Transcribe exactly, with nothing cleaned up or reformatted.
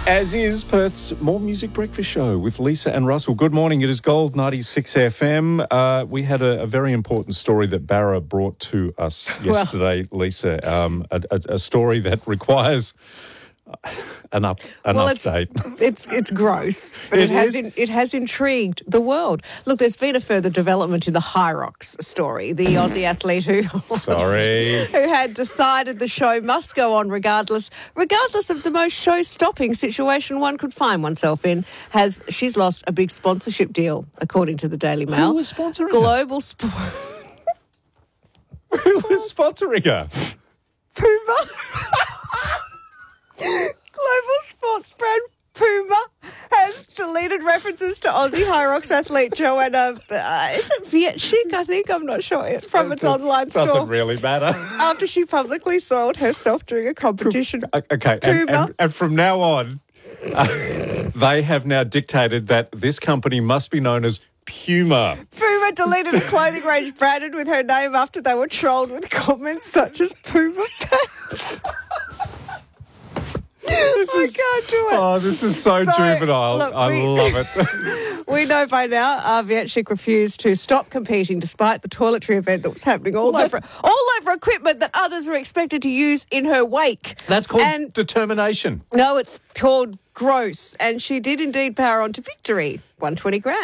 As is Perth's More Music Breakfast Show with Lisa and Russell. Good morning. It is Gold ninety-six F M. Uh, we had a, a very important story that Barra brought to us yesterday, well, Lisa. Um, a, a, a story that requires an up an well, update. It's, it's it's gross, but it, it has is? in, it has intrigued the world. Look, there's been a further development in the Hyrox story. The Aussie athlete who sorry who had decided the show must go on regardless, regardless of the most show-stopping situation one could find oneself in. Has she's lost a big sponsorship deal, according to the Daily Mail. Who was sponsoring Global Sport. Who was sponsoring her? Puma. Global sports brand Puma has deleted references to Aussie Hyrox athlete Joanna, uh, is it Vietchik, I think, I'm not sure, from its online store. Doesn't really matter. After she publicly soiled herself during a competition. Okay, and, and, and from now on, uh, they have now dictated that this company must be known as Puma. Puma deleted a clothing range branded with her name after they were trolled with comments such as Puma pants. This I is, can't do it. Oh, this is so, so juvenile. Look, I we, love it. We know by now uh, Vietchik refused to stop competing despite the toiletry event that was happening all well, over all over equipment that others were expected to use in her wake. That's called and, determination. No, it's called gross. And she did indeed power on to victory. one hundred twenty grand.